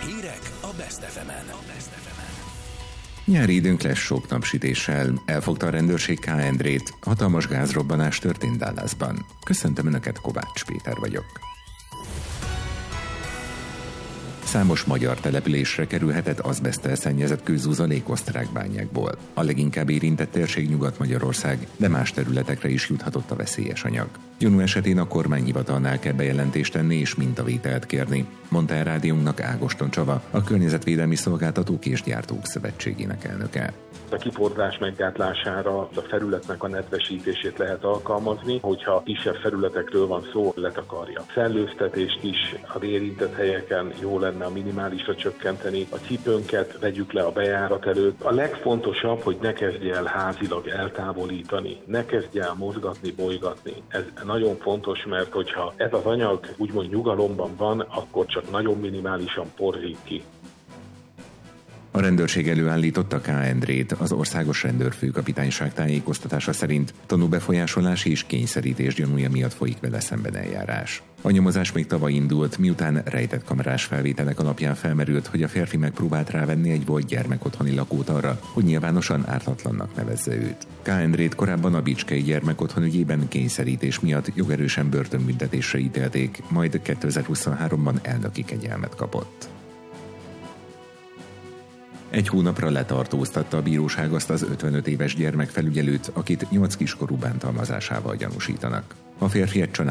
Hírek a Best FM-en. Nyári időnk lesz sok napsütéssel. Elfogta a rendőrség K. Endrét. Hatalmas gázrobbanás történt Dallasban. Köszöntöm Önöket, Kovács Péter vagyok. Számos magyar településre kerülhetett azbeszttel szennyezett kőzuzalék osztrák bányákból. A leginkább érintett térség Nyugat-Magyarország, de más területekre is juthatott a veszélyes anyag. Gyanú esetén a kormányhivatalnál kell bejelentést tenni és mintavételt kérni, mondta el rádiónknak Ágoston Csaba, a Környezetvédelmi Szolgáltatók és Gyártók Szövetségének elnöke. A kiporlás meggátlására a felületnek a nedvesítését lehet alkalmazni, hogyha kisebb felületekről van szó, letakarja. Szellőztetést is az érintett helyeken jó lenne a minimálisra csökkenteni. A cipőnket vegyük le a bejárat előtt. A legfontosabb, hogy ne kezdje el házilag eltávolítani, ne kezdje el mozgatni, bolygatni. Ez nagyon fontos, mert hogyha ez az anyag úgymond nyugalomban van, akkor csak nagyon minimálisan porzik ki. A rendőrség előállította K. Endrét. Az országos rendőrfőkapitányság tájékoztatása szerint tanúbefolyásolási és kényszerítés gyanúja miatt folyik vele szemben eljárás. A nyomozás még tavaly indult, miután rejtett kamerás felvételek alapján felmerült, hogy a férfi megpróbált rávenni egy volt gyermekotthoni lakót arra, hogy nyilvánosan ártatlannak nevezze őt. K. Endrét korábban a Bicskei gyermekotthon ügyében kényszerítés miatt jogerősen börtönbüntetésre ítélték, majd 2023-ban elnöki kegyelmet kapott. Egy hónapra letartóztatta a bíróság azt az 55 éves gyermekfelügyelőt, akit 8 kiskorú bántalmazásával gyanúsítanak. A férfi egy család